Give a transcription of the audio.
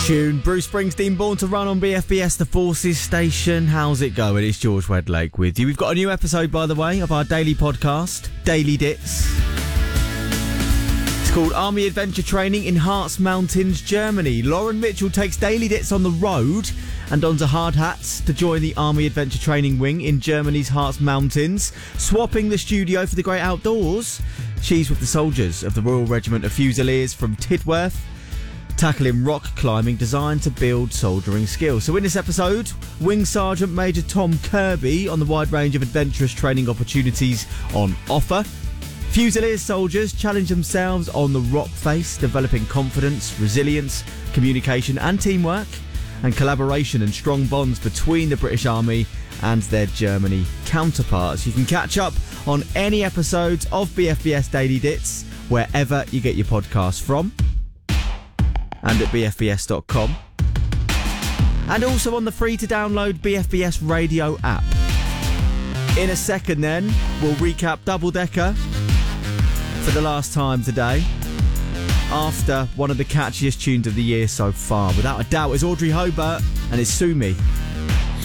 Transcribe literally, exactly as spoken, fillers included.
tune. Bruce Springsteen, Born to Run on B F B S, the Forces Station. How's it going? It's George Wedlake with you. We've got a new episode, by the way, of our daily podcast, Daily Dits. It's called Army Adventure Training in Harz Mountains, Germany. Lauren Mitchell takes Daily Dits on the road and dons a hard hats to join the Army Adventure Training Wing in Germany's Harz Mountains, swapping the studio for the great outdoors. She's with the soldiers of the Royal Regiment of Fusiliers from Tidworth, tackling rock climbing designed to build soldiering skills. So in this episode, Wing Sergeant Major Tom Kirby on the wide range of adventurous training opportunities on offer. Fusiliers soldiers challenge themselves on the rock face, developing confidence, resilience, communication and teamwork, and collaboration and strong bonds between the British Army and their Germany counterparts. You can catch up on any episodes of B F B S Daily Dits wherever you get your podcasts from, and at b f b s dot com, and also on the free to download B F B S radio app. In a second then, we'll recap Double Decker for the last time today, after one of the catchiest tunes of the year so far. Without a doubt, it's Audrey Hobart and it's Sue Me.